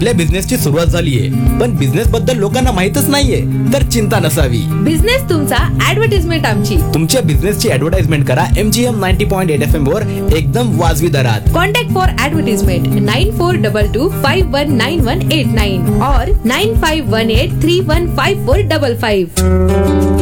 आपल्या बिझनेसची सुरुवात झालीये, पण बिझनेस बद्दल लोकांना माहितच नाहीये, तर चिंता नसावी. बिझनेस तुमचा, ऍडव्हर्टाइजमेंट आमची. तुमच्या बिझनेसची ऍडव्हर्टाइजमेंट करा MGM 90.8 FM वर एकदम वाजवी दरात. Contact for advertisement 9422519189 or 9518315455.